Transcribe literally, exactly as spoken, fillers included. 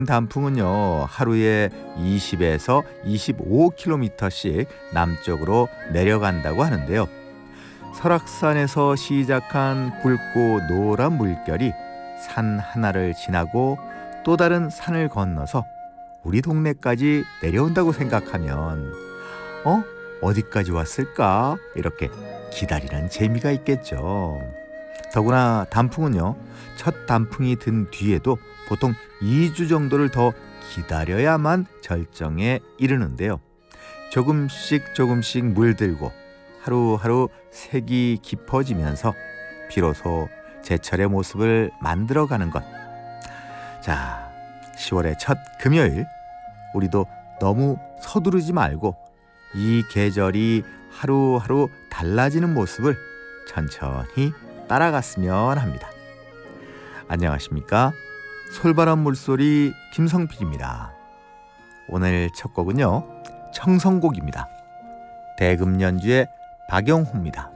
단풍은요, 하루에 이십에서 이십오 킬로미터씩 남쪽으로 내려간다고 하는데요. 설악산에서 시작한 붉고 노란 물결이 산 하나를 지나고 또 다른 산을 건너서 우리 동네까지 내려온다고 생각하면 어? 어디까지 왔을까? 이렇게 기다리는 재미가 있겠죠. 더구나 단풍은요, 첫 단풍이 든 뒤에도 보통 이 주 정도를 더 기다려야만 절정에 이르는데요. 조금씩 조금씩 물들고 하루하루 색이 깊어지면서 비로소 제철의 모습을 만들어가는 것. 자, 시월의 첫 금요일, 우리도 너무 서두르지 말고 이 계절이 하루하루 달라지는 모습을 천천히 따라갔으면 합니다. 안녕하십니까? 솔바람 물소리 김성필입니다. 오늘 첫 곡은요, 청성곡입니다. 대금 연주의 박영호입니다.